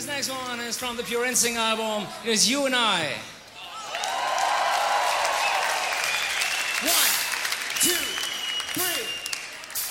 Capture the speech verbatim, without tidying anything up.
This next one is from the Pure Instinct album. It is You and I. One, two.